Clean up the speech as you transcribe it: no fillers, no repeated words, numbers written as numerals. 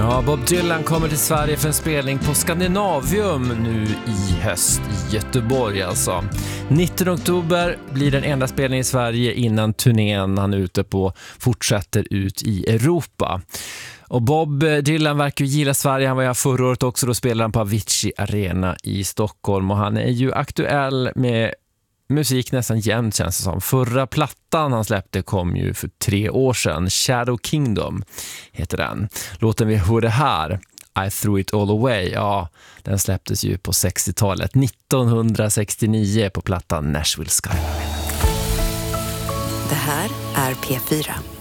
Ja, Bob Dylan kommer till Sverige för en spelning på Skandinavium nu i höst i Göteborg alltså. 19 oktober blir den enda spelningen i Sverige innan turnén han är ute på fortsätter ut i Europa. Och Bob Dylan verkar ju gilla Sverige. Han var ju förra året också, då spelade han på Avicii Arena i Stockholm. Och han är ju aktuell med musik nästan jämt, känns det som. Förra plattan han släppte kom ju för 3 år sedan. Shadow Kingdom heter den. Låten vi hörde här, I Threw It All Away, ja, den släpptes ju på 60-talet. 1969 på plattan Nashville Skyline. Det här är P4.